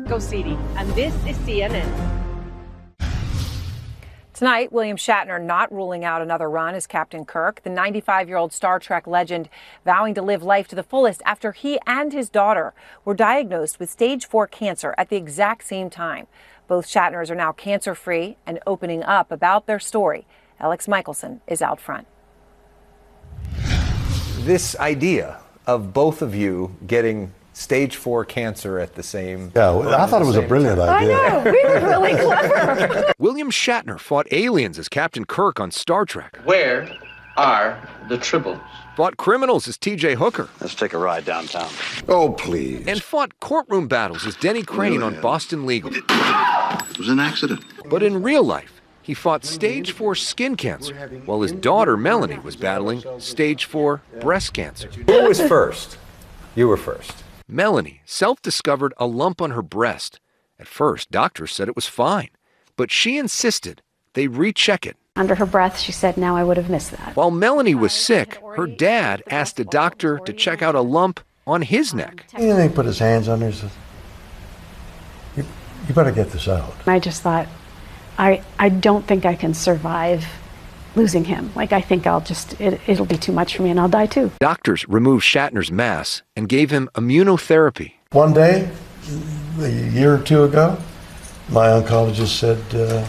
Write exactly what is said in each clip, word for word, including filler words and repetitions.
Mexico City, and this is C N N. Tonight, William Shatner not ruling out another run as Captain Kirk, the ninety-five-year-old Star Trek legend vowing to live life to the fullest after he and his daughter were diagnosed with stage four cancer at the exact same time. Both Shatners are now cancer-free and opening up about their story. Alex Michelson is out front. This idea of both of you getting stage four cancer at the same Yeah, I thought it was a brilliant time. idea. I know, we were really clever. William Shatner fought aliens as Captain Kirk on Star Trek. Where are the tribbles? Fought criminals as T J Hooker. Let's take a ride downtown. Oh, please. And fought courtroom battles as Denny Crane on Boston Legal. It was an accident. But in real life, he fought stage four skin cancer, while his daughter Melanie was battling stage four breast cancer. Who was first? You were first. Melanie self-discovered a lump on her breast. At first, doctors said it was fine, but she insisted they recheck it. Under her breath, she said, now I would have missed that. While Melanie was sick, her dad asked the doctor to check out a lump on his neck. And then he put his hands on her and said, you, you better get this out. I just thought, I, I don't think I can survive losing him. Like, I think I'll just, it, it'll be too much for me and I'll die too. Doctors removed Shatner's mass and gave him immunotherapy. One day, a year or two ago, my oncologist said, uh,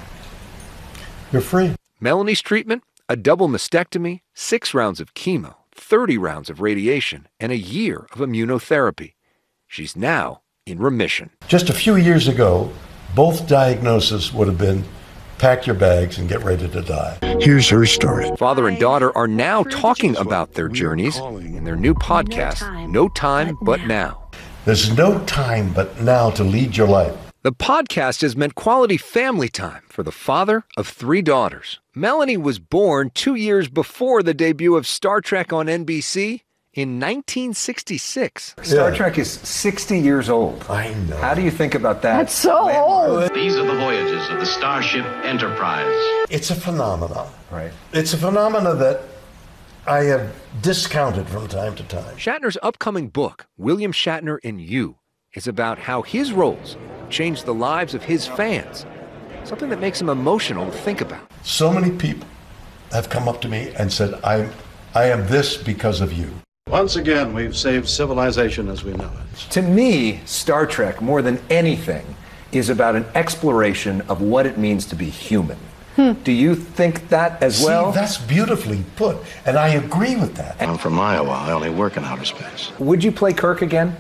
you're free. Melanie's treatment? A double mastectomy, six rounds of chemo, thirty rounds of radiation, and a year of immunotherapy. She's now in remission. Just a few years ago, both diagnoses would have been pack your bags and get ready to die. Here's her story. Father and daughter are now talking about their journeys in their new podcast, No Time But Now. There's no time but now to lead your life. The podcast has meant quality family time for the father of three daughters. Melanie was born two years before the debut of Star Trek on N B C in nineteen sixty-six. Star Yeah. Trek is sixty years old. I know. How do you think about that? That's so old. These are the voyages of the Starship Enterprise. It's a phenomenon. Right. It's a phenomenon that I have discounted from time to time. Shatner's upcoming book, William Shatner and You, is about how his roles changed the lives of his fans, something that makes him emotional to think about. So many people have come up to me and said, I, I am this because of you. Once again, we've saved civilization as we know it. To me, Star Trek, more than anything, is about an exploration of what it means to be human. Hmm. Do you think that as well? See, that's beautifully put, and I agree with that. I'm from Iowa. I only work in outer space. Would you play Kirk again?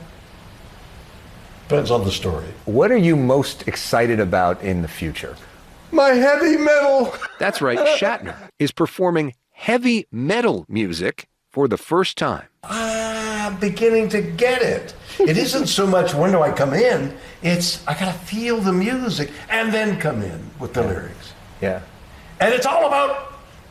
Depends on the story. What are you most excited about in the future? My heavy metal! That's right, Shatner is performing heavy metal music for the first time. I'm beginning to get it. It isn't so much when do I come in, it's I gotta feel the music and then come in with the lyrics. Yeah. And it's all about